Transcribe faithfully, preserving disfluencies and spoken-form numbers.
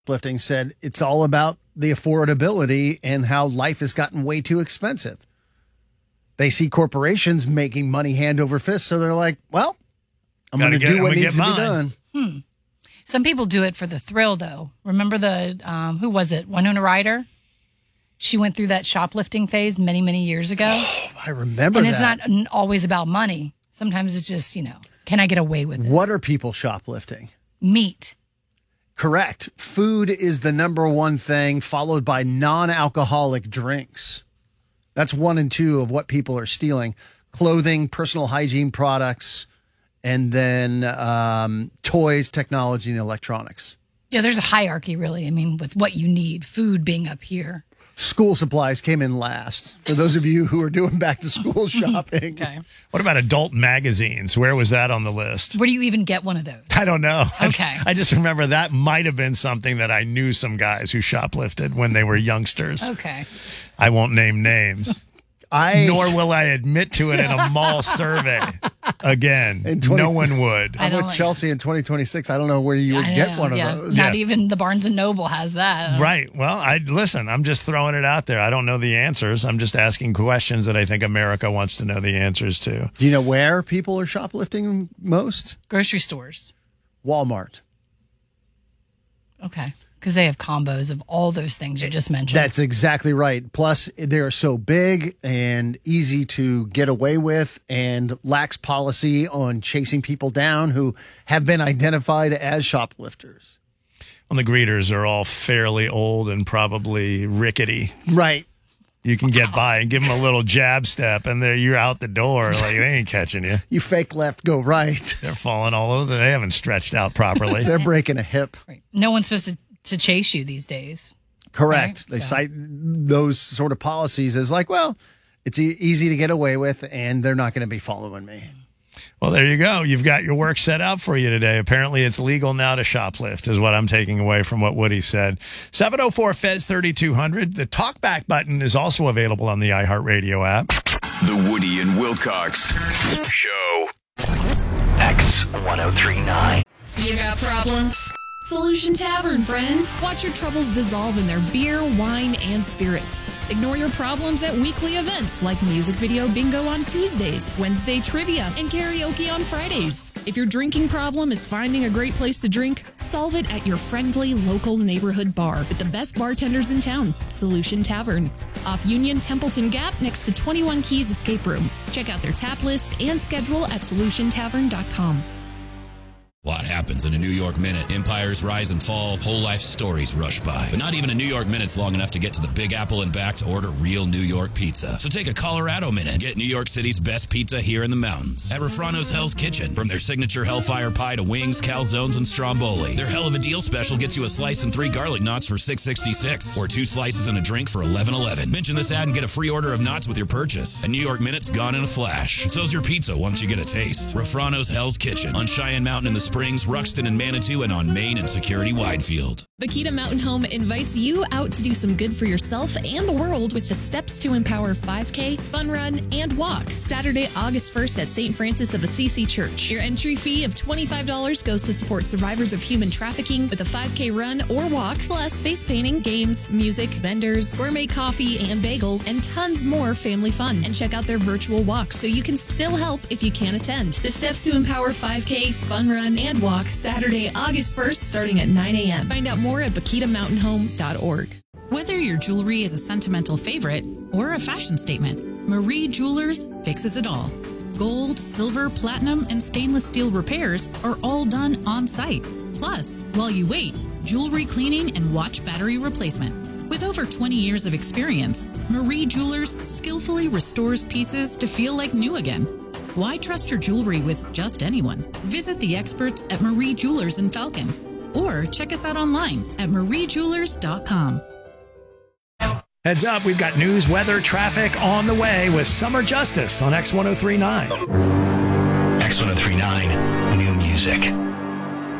shoplifting said it's all about the affordability and how life has gotten way too expensive. They see corporations making money hand over fist, so they're like, well, I'm going to do what needs to be done. Hmm. Some people do it for the thrill, though. Remember the, um, who was it? Winona Ryder? She went through that shoplifting phase many, many years ago. Oh, I remember and that. And it's not always about money. Sometimes it's just, you know, can I get away with it? What are people shoplifting? Meat. Correct. Food is the number one thing, followed by non-alcoholic drinks. That's one and two of what people are stealing. Clothing, personal hygiene products, and then um, toys, technology, and electronics. Yeah, there's a hierarchy, really. I mean, with what you need, food being up here. School supplies came in last, for those of you who are doing back-to-school shopping. Okay. What about adult magazines? Where was that on the list? Where do you even get one of those? I don't know. Okay. I, I just remember that might have been something that I knew some guys who shoplifted when they were youngsters. Okay. I won't name names. I Nor will I admit to it in a mall survey again. twenty, no one would. I'm with like Chelsea that. In twenty twenty-six. I don't know where you would I get know, one yeah. of those. Not yeah. even the Barnes and Noble has that. Right. Well, I listen, I'm just throwing it out there. I don't know the answers. I'm just asking questions that I think America wants to know the answers to. Do you know where people are shoplifting most? Grocery stores. Walmart. Okay. Because they have combos of all those things you just mentioned. That's exactly right. Plus, they're so big and easy to get away with and lacks policy on chasing people down who have been identified as shoplifters. Well, the greeters are all fairly old and probably rickety. Right. You can get by and give them a little jab step, and there you're out the door. Like, they ain't catching you. You fake left, go right. They're falling all over. They haven't stretched out properly. They're breaking a hip. Right. No one's supposed to to chase you these days. Correct. Right? They so. cite those sort of policies as like, well, it's e- easy to get away with and they're not going to be following me. Well, there you go. You've got your work set out for you today. Apparently it's legal now to shoplift is what I'm taking away from what Woody said. seven oh four F E Z thirty-two hundred. The talkback button is also available on the iHeartRadio app. The Woody and Wilcox Show. X one oh three point nine. You got problems? Solution Tavern, friend. Watch your troubles dissolve in their beer, wine, and spirits. Ignore your problems at weekly events like music video bingo on Tuesdays, Wednesday trivia, and karaoke on Fridays. If your drinking problem is finding a great place to drink, solve it at your friendly local neighborhood bar with the best bartenders in town, Solution Tavern. Off Union Templeton Gap next to twenty-one Keys Escape Room. Check out their tap list and schedule at solution tavern dot com. A lot happens in a New York minute. Empires rise and fall, whole life stories rush by. But not even a New York minute's long enough to get to the Big Apple and back to order real New York pizza. So take a Colorado minute. Get New York City's best pizza here in the mountains. At Refrano's Hell's Kitchen. From their signature Hellfire Pie to wings, calzones, and stromboli. Their Hell of a Deal special gets you a slice and three garlic knots for six sixty-six. Or two slices and a drink for eleven eleven. Mention this ad and get a free order of knots with your purchase. A New York minute's gone in a flash. So's your pizza once you get a taste. Refrano's Hell's Kitchen. On Cheyenne Mountain in the Springs, Ruxton and Manitou, and on Main and Security Widefield. Vaquita Mountain Home invites you out to do some good for yourself and the world with the Steps to Empower five K, Fun Run, and Walk. Saturday, August first at Saint Francis of Assisi Church. Your entry fee of twenty-five dollars goes to support survivors of human trafficking with a five K run or walk, plus face painting, games, music, vendors, gourmet coffee and bagels, and tons more family fun. And check out their virtual walk so you can still help if you can't attend. The Steps to Empower five K, Fun Run, and Walk, Saturday, August first, starting at nine a.m. Find out more at vaquita mountain home dot org. Whether your jewelry is a sentimental favorite or a fashion statement, Marie Jewelers fixes it all. Gold, silver, platinum, and stainless steel repairs are all done on site. Plus, while you wait, jewelry cleaning and watch battery replacement. With over twenty years of experience, Marie Jewelers skillfully restores pieces to feel like new again. Why trust your jewelry with just anyone? Visit the experts at Marie Jewelers in Falcon or check us out online at marie jewelers dot com. Heads up, we've got news, weather, traffic on the way with Summer Justice on X one oh three point nine. X one oh three point nine, new music.